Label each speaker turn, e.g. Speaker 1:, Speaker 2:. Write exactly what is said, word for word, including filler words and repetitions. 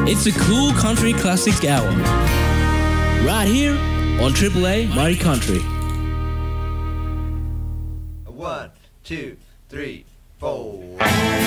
Speaker 1: It's a cool country classics hour. Right here on Triple A Murray Country.
Speaker 2: One, two, three, four.